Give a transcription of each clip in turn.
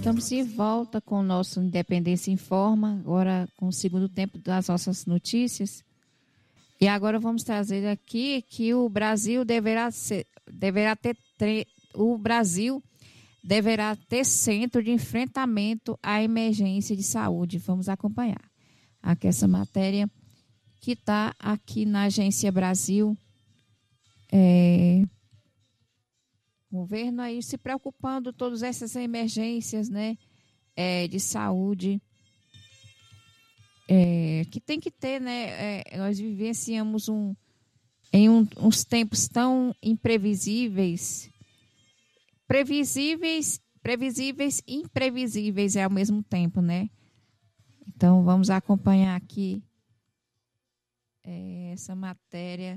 Estamos de volta com o nosso Independência Informa, agora com o segundo tempo das nossas notícias. E agora vamos trazer aqui que o Brasil deverá ter centro de enfrentamento à emergência de saúde. Vamos acompanhar aqui essa matéria que está aqui na Agência Brasil. O governo aí se preocupando todas essas emergências, né, de saúde, que tem que ter, né, nós vivenciamos uns tempos tão imprevisíveis, previsíveis e imprevisíveis ao mesmo tempo, né? Então vamos acompanhar aqui essa matéria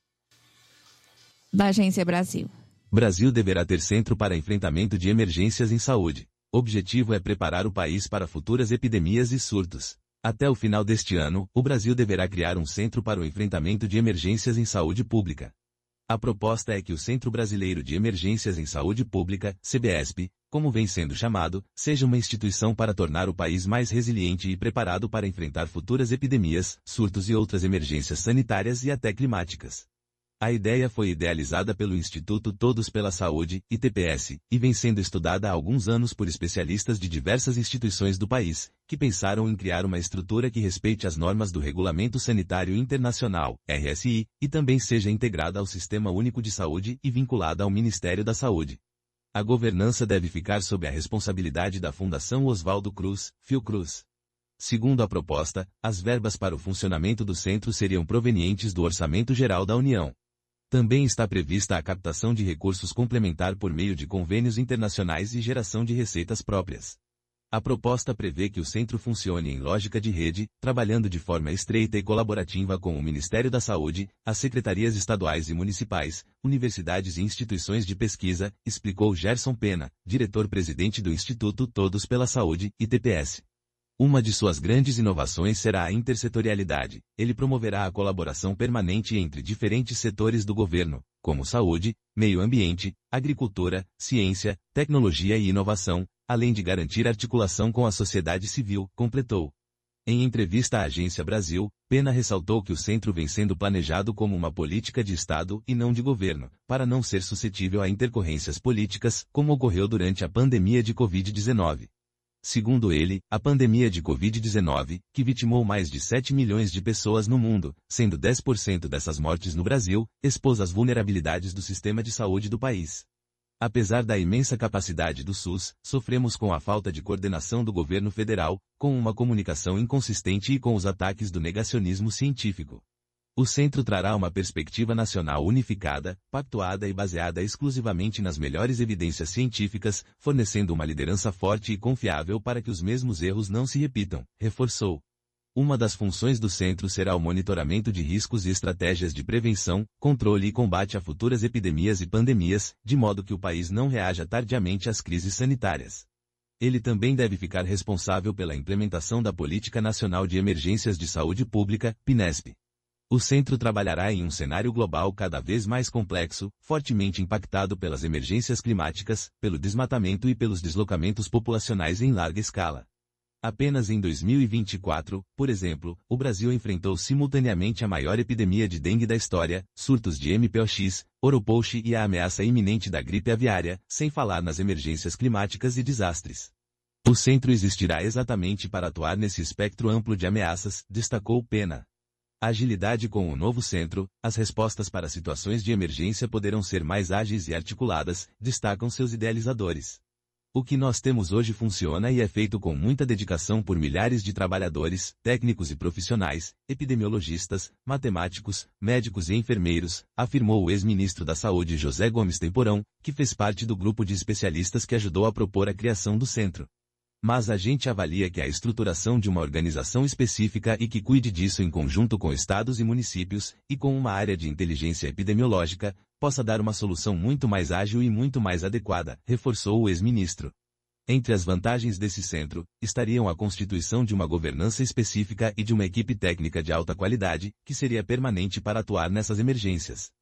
da Agência Brasil. Brasil deverá ter centro para enfrentamento de emergências em saúde. O objetivo é preparar o país para futuras epidemias e surtos. Até o final deste ano, o Brasil deverá criar um centro para o enfrentamento de emergências em saúde pública. A proposta é que o Centro Brasileiro de Emergências em Saúde Pública, CBESP, como vem sendo chamado, seja uma instituição para tornar o país mais resiliente e preparado para enfrentar futuras epidemias, surtos e outras emergências sanitárias e até climáticas. A ideia foi idealizada pelo Instituto Todos pela Saúde, ITPS, e vem sendo estudada há alguns anos por especialistas de diversas instituições do país, que pensaram em criar uma estrutura que respeite as normas do Regulamento Sanitário Internacional, RSI, e também seja integrada ao Sistema Único de Saúde e vinculada ao Ministério da Saúde. A governança deve ficar sob a responsabilidade da Fundação Oswaldo Cruz, Fiocruz. Segundo a proposta, as verbas para o funcionamento do centro seriam provenientes do Orçamento Geral da União. Também está prevista a captação de recursos complementar por meio de convênios internacionais e geração de receitas próprias. A proposta prevê que o centro funcione em lógica de rede, trabalhando de forma estreita e colaborativa com o Ministério da Saúde, as secretarias estaduais e municipais, universidades e instituições de pesquisa, explicou Gerson Pena, diretor-presidente do Instituto Todos pela Saúde, ITPS. Uma de suas grandes inovações será a intersetorialidade. Ele promoverá a colaboração permanente entre diferentes setores do governo, como saúde, meio ambiente, agricultura, ciência, tecnologia e inovação, além de garantir articulação com a sociedade civil, completou. Em entrevista à Agência Brasil, Pena ressaltou que o centro vem sendo planejado como uma política de Estado e não de governo, para não ser suscetível a intercorrências políticas, como ocorreu durante a pandemia de Covid-19. Segundo ele, a pandemia de Covid-19, que vitimou mais de 7 milhões de pessoas no mundo, sendo 10% dessas mortes no Brasil, expôs as vulnerabilidades do sistema de saúde do país. Apesar da imensa capacidade do SUS, sofremos com a falta de coordenação do governo federal, com uma comunicação inconsistente e com os ataques do negacionismo científico. O centro trará uma perspectiva nacional unificada, pactuada e baseada exclusivamente nas melhores evidências científicas, fornecendo uma liderança forte e confiável para que os mesmos erros não se repitam, reforçou. Uma das funções do centro será o monitoramento de riscos e estratégias de prevenção, controle e combate a futuras epidemias e pandemias, de modo que o país não reaja tardiamente às crises sanitárias. Ele também deve ficar responsável pela implementação da Política Nacional de Emergências de Saúde Pública, PNESP. O centro trabalhará em um cenário global cada vez mais complexo, fortemente impactado pelas emergências climáticas, pelo desmatamento e pelos deslocamentos populacionais em larga escala. Apenas em 2024, por exemplo, o Brasil enfrentou simultaneamente a maior epidemia de dengue da história, surtos de MPOX, Oropouche e a ameaça iminente da gripe aviária, sem falar nas emergências climáticas e desastres. O centro existirá exatamente para atuar nesse espectro amplo de ameaças, destacou Pena. A agilidade com o novo centro, as respostas para situações de emergência poderão ser mais ágeis e articuladas, destacam seus idealizadores. O que nós temos hoje funciona e é feito com muita dedicação por milhares de trabalhadores, técnicos e profissionais, epidemiologistas, matemáticos, médicos e enfermeiros, afirmou o ex-ministro da Saúde José Gomes Temporão, que fez parte do grupo de especialistas que ajudou a propor a criação do centro. Mas a gente avalia que a estruturação de uma organização específica e que cuide disso em conjunto com estados e municípios, e com uma área de inteligência epidemiológica, possa dar uma solução muito mais ágil e muito mais adequada, reforçou o ex-ministro. Entre as vantagens desse centro, estariam a constituição de uma governança específica e de uma equipe técnica de alta qualidade, que seria permanente para atuar nessas emergências.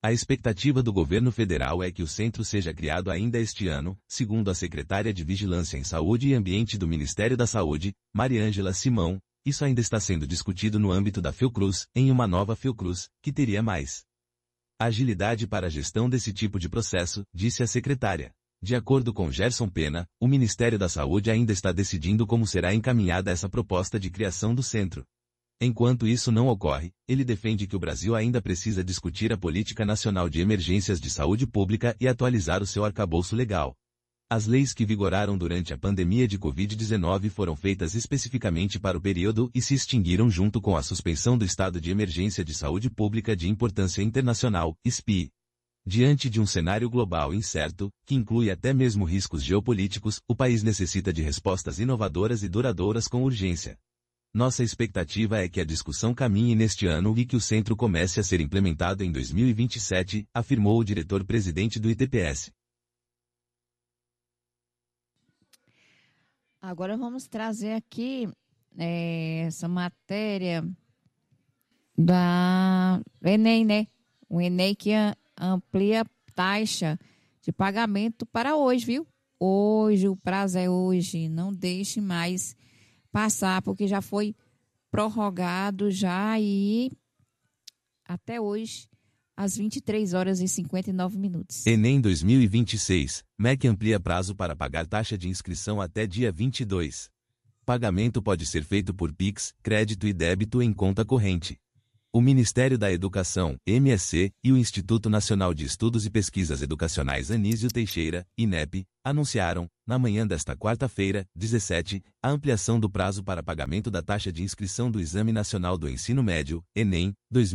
A expectativa do governo federal é que o centro seja criado ainda este ano, segundo a secretária de Vigilância em Saúde e Ambiente do Ministério da Saúde, Mariângela Simão. Isso ainda está sendo discutido no âmbito da Fiocruz, em uma nova Fiocruz, que teria mais agilidade para a gestão desse tipo de processo, disse a secretária. De acordo com Gerson Pena, o Ministério da Saúde ainda está decidindo como será encaminhada essa proposta de criação do centro. Enquanto isso não ocorre, ele defende que o Brasil ainda precisa discutir a Política Nacional de Emergências de Saúde Pública e atualizar o seu arcabouço legal. As leis que vigoraram durante a pandemia de Covid-19 foram feitas especificamente para o período e se extinguiram junto com a suspensão do estado de emergência de saúde pública de importância internacional, SPI. Diante de um cenário global incerto, que inclui até mesmo riscos geopolíticos, o país necessita de respostas inovadoras e duradouras com urgência. Nossa expectativa é que a discussão caminhe neste ano e que o centro comece a ser implementado em 2027, afirmou o diretor-presidente do ITPS. Agora vamos trazer aqui essa matéria da Enem, né? O Enem que amplia a taxa de pagamento para hoje, viu? Hoje, o prazo é hoje. Não deixe mais passar, porque já foi prorrogado já e até hoje, às 23h59. Enem 2026. MEC amplia prazo para pagar taxa de inscrição até dia 22. Pagamento pode ser feito por Pix, crédito e débito em conta corrente. O Ministério da Educação, MSC, e o Instituto Nacional de Estudos e Pesquisas Educacionais Anísio Teixeira, INEP, anunciaram, na manhã desta quarta-feira, 17, a ampliação do prazo para pagamento da taxa de inscrição do Exame Nacional do Ensino Médio, Enem,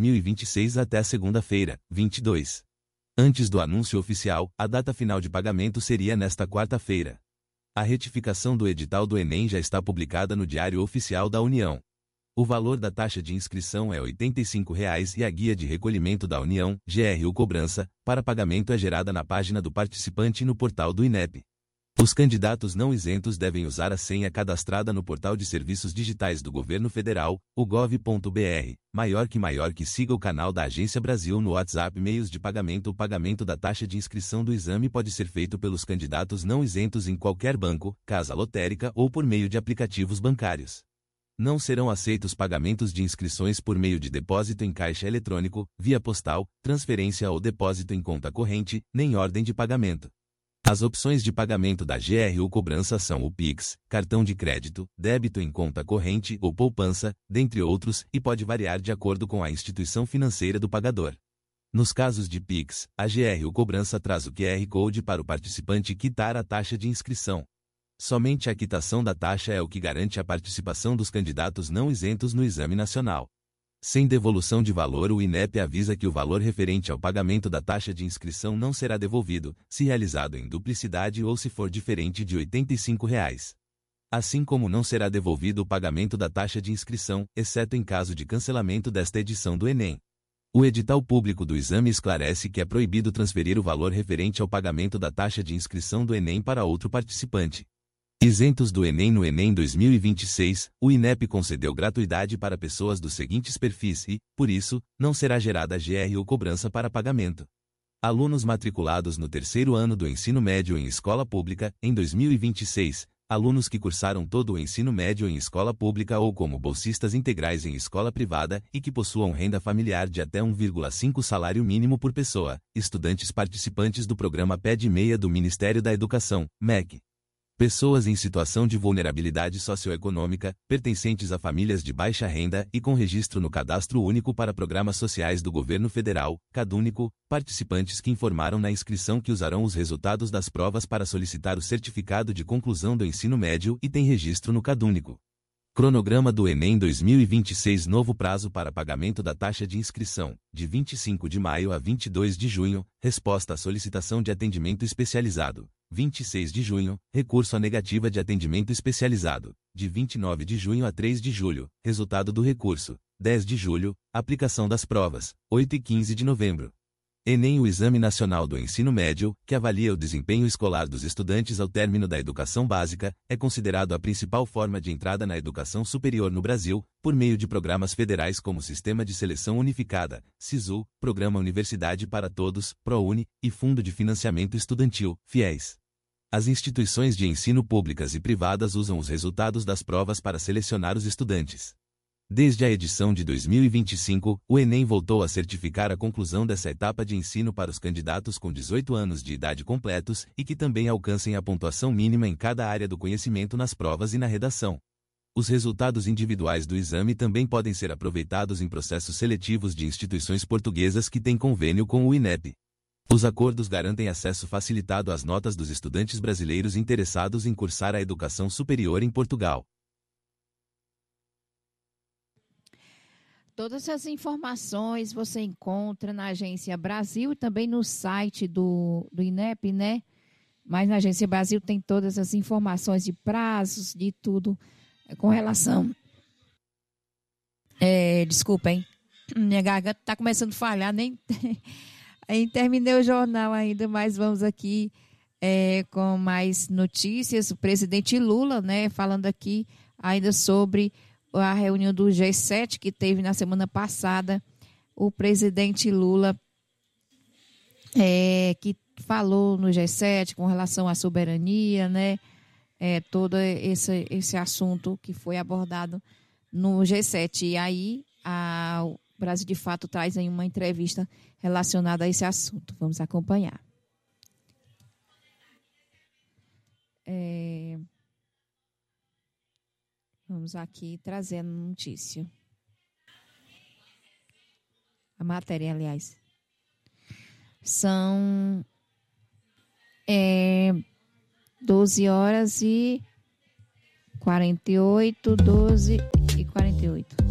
2026 até segunda-feira, 22. Antes do anúncio oficial, a data final de pagamento seria nesta quarta-feira. A retificação do edital do Enem já está publicada no Diário Oficial da União. O valor da taxa de inscrição é R$ 85,00 e a guia de recolhimento da União, GRU Cobrança, para pagamento é gerada na página do participante e no portal do INEP. Os candidatos não isentos devem usar a senha cadastrada no portal de serviços digitais do Governo Federal, o gov.br. Maior que siga o canal da Agência Brasil no WhatsApp. Meios de pagamento. O pagamento da taxa de inscrição do exame pode ser feito pelos candidatos não isentos em qualquer banco, casa lotérica ou por meio de aplicativos bancários. Não serão aceitos pagamentos de inscrições por meio de depósito em caixa eletrônico, via postal, transferência ou depósito em conta corrente, nem ordem de pagamento. As opções de pagamento da GRU Cobrança são o Pix, cartão de crédito, débito em conta corrente ou poupança, dentre outros, e pode variar de acordo com a instituição financeira do pagador. Nos casos de Pix, a GRU Cobrança traz o QR Code para o participante quitar a taxa de inscrição. Somente a quitação da taxa é o que garante a participação dos candidatos não isentos no Exame Nacional. Sem devolução de valor, o INEP avisa que o valor referente ao pagamento da taxa de inscrição não será devolvido, se realizado em duplicidade ou se for diferente de R$ 85,00. Assim como não será devolvido o pagamento da taxa de inscrição, exceto em caso de cancelamento desta edição do Enem. O edital público do exame esclarece que é proibido transferir o valor referente ao pagamento da taxa de inscrição do Enem para outro participante. Isentos do Enem. No Enem 2026, o INEP concedeu gratuidade para pessoas dos seguintes perfis e, por isso, não será gerada GRU Cobrança para pagamento. Alunos matriculados no terceiro ano do ensino médio em escola pública, em 2026, alunos que cursaram todo o ensino médio em escola pública ou como bolsistas integrais em escola privada e que possuam renda familiar de até 1,5 salário mínimo por pessoa, estudantes participantes do programa PED-6 do Ministério da Educação, MEC. Pessoas em situação de vulnerabilidade socioeconômica, pertencentes a famílias de baixa renda e com registro no Cadastro Único para Programas Sociais do Governo Federal, CadÚnico, participantes que informaram na inscrição que usarão os resultados das provas para solicitar o certificado de conclusão do ensino médio e têm registro no CadÚnico. Cronograma do Enem 2026. Novo prazo para pagamento da taxa de inscrição, de 25 de maio a 22 de junho, resposta à solicitação de atendimento especializado. 26 de junho, recurso à negativa de atendimento especializado, de 29 de junho a 3 de julho, resultado do recurso, 10 de julho, aplicação das provas, 8 e 15 de novembro. Enem, o Exame Nacional do Ensino Médio, que avalia o desempenho escolar dos estudantes ao término da educação básica, é considerado a principal forma de entrada na educação superior no Brasil, por meio de programas federais como Sistema de Seleção Unificada, SISU, Programa Universidade para Todos, ProUni, e Fundo de Financiamento Estudantil, FIES. As instituições de ensino públicas e privadas usam os resultados das provas para selecionar os estudantes. Desde a edição de 2025, o Enem voltou a certificar a conclusão dessa etapa de ensino para os candidatos com 18 anos de idade completos e que também alcancem a pontuação mínima em cada área do conhecimento nas provas e na redação. Os resultados individuais do exame também podem ser aproveitados em processos seletivos de instituições portuguesas que têm convênio com o INEP. Os acordos garantem acesso facilitado às notas dos estudantes brasileiros interessados em cursar a educação superior em Portugal. Todas essas informações você encontra na Agência Brasil e também no site do INEP, né? Mas na Agência Brasil tem todas as informações de prazos, de tudo com relação... Desculpa, hein? Minha garganta está começando a falhar, nem terminei o jornal ainda, mas vamos aqui com mais notícias. O presidente Lula, né, falando aqui ainda sobre a reunião do G7 que teve na semana passada. O presidente Lula que falou no G7 com relação à soberania, né? Todo esse assunto que foi abordado no G7. E aí o Brasil de Fato traz aí uma entrevista relacionada a esse assunto. Vamos acompanhar. Vamos aqui trazer a notícia. A matéria, aliás. São 12 horas e 48, 12 e 48.